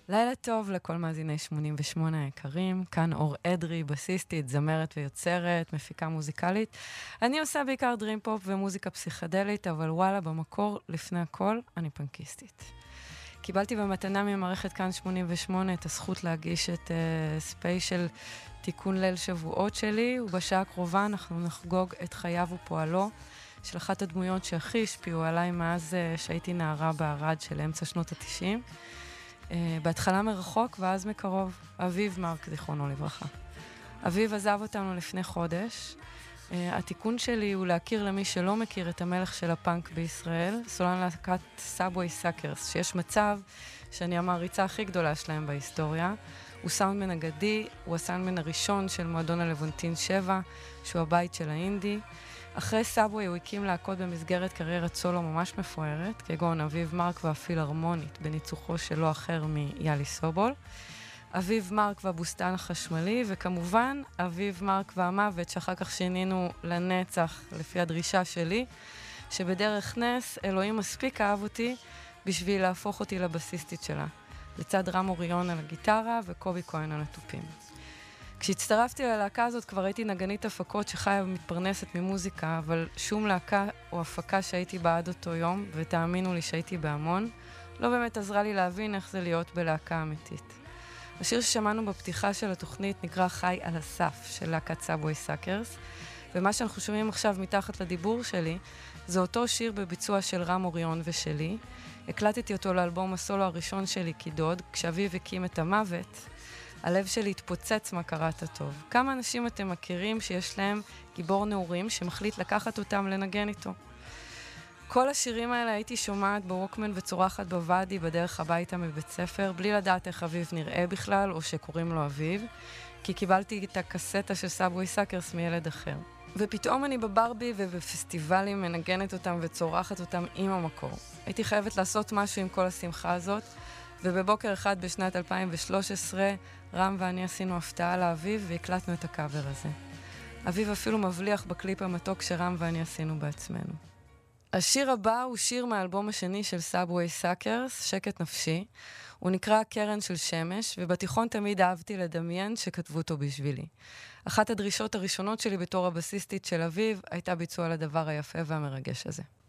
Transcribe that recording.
לילה טוב לכל מאזיני 88 היקרים, כאן אור אדרי, בסיסטית, זמרת ויוצרת, מפיקה מוזיקלית. אני עושה בעיקר דרים פופ ומוזיקה פסיכדלית, אבל וואלה, במקור, לפני הכל, אני פנקיסטית. קיבלתי במתנה ממערכת כאן 88 את הזכות להגיש את ספיישל תיקון ליל שבועות שלי, ובשעה הקרובה אנחנו נחגוג את חייו ופועלו של אחת הדמויות שהכי השפיעו עליי מאז שהייתי נערה בערד של אמצע שנות ה-90. בהתחלה מרחוק ואז מקרוב, אביב מרק, זיכרונו לברכה. אביב עזב אותנו לפני חודש. התיקון שלי הוא להכיר למי שלא מכיר את המלך של הפאנק בישראל, סולן להקת סאבווי סאקרס, שיש מצב שאני המעריצה הכי גדולה שלהם בהיסטוריה. הוא סאונדמן אגדי, הוא הסאונדמן הראשון של מועדון הלוונטין 7, שהוא הבית של האינדי. אחרי סאבווי הוא הקים להקות במסגרת קריירת סולו ממש מפוארת, כגון אביב מרק והפילהרמונית, בניצוחו שלו אחר מיאלי סובול. אביב מרק והבוסתן החשמלי, וכמובן אביב מרק והמוות, שאחר כך שינינו לנצח לפי הדרישה שלי, שבדרך נס אלוהים מספיק אהב אותי בשביל להפוך אותי לבסיסטית שלה, לצד רם אוריון על הגיטרה וקובי כהן על התופים. כשהצטרפתי ללהקה הזאת כבר הייתי נגנית הפקות שחיה ומתפרנסת ממוזיקה, אבל שום להקה או הפקה שהייתי בעד אותו יום, ותאמינו לי שהייתי בהמון, לא באמת עזרה לי להבין איך זה להיות בלהקה אמיתית. השיר ששמענו בפתיחה של התוכנית נקרא חי על הסף של להקת סאבווי סאקרס, ומה שאנחנו שומעים עכשיו מתחת לדיבור שלי, זה אותו שיר בביצוע של רם אוריון ושלי. הקלטתי אותו לאלבום הסולו הראשון שלי כדוד, כשאביב הקים את המוות, הלב שלי התפוצץ מה קראת טוב. כמה אנשים אתם מכירים שיש להם גיבור נעורים שמחליט לקחת אותם לנגן איתו? כל השירים האלה הייתי שומעת בווקמן וצורחת בוואדי בדרך הביתה מבית ספר, בלי לדעת איך אביב נראה בכלל או שקוראים לו אביב, כי קיבלתי את הקסטה של סאבווי סאקרס מילד אחר. ופתאום אני בברבי ובפסטיבלים מנגנת אותם וצורחת אותם עם המקור. הייתי חייבת לעשות משהו עם כל השמחה הזאת, ובבוקר אחד בשנת 2013, רם ואני עשינו הפתעה לאביב והקלטנו את הקאבר הזה. אביב אפילו מבליח בקליפ המתוק שרם ואני עשינו בעצמנו. השיר הבא הוא שיר מהאלבום השני של סאבווי סאקרס, שקט נפשי. הוא נקרא קרן של שמש, ובתיכון תמיד אהבתי לדמיין שכתבו אותו בשבילי. אחת הדרישות הראשונות שלי בתור הבסיסטית של אביב הייתה ביצוע לדבר היפה והמרגש הזה.